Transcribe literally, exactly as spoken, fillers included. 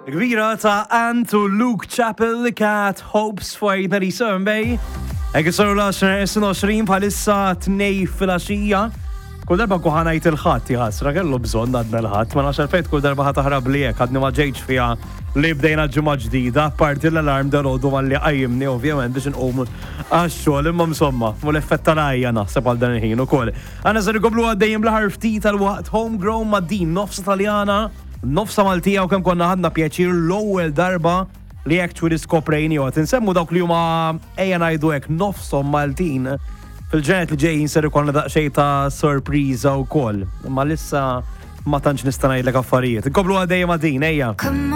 Kbira ta' Antu Luke Chappell li kat Hopes fajna li Sunday. Egi saru l-għoxrin bħalissa tnej fil-axija. Kull darba kuħanajt il-ħat jħasra, kellu bżon għadna l-ħat, ma naxar fejt kull darba ħataħrab li jek, għadni ma ġejċ fija li bdejna ġumma ġdida, parti l-alarm dal-ħodu ma li għajimni, ovvijament, biex n-qom għaxxol, imma msomma, mu l-effetta lajja naħseb għal dan il-ħin u koll. Għana zari għoblu għaddejjem l-ħarfti tal-waqt homegrown ma' din nofsa taljana, nofsa Maltija u kem konna ħadna pjaċir l-ewwel darba li actually skoprejni u għat nsemmu dawk li huma ejja ngħidu hekk nofsom Maltin. Fil-ġenet li ġejjin ser ikollna daqsxejn ta' sorpriża wkoll. Ma lissa ma tantx nista' ngħidlek affarijiet. Inkomplu għaddejjem ma' din ejja.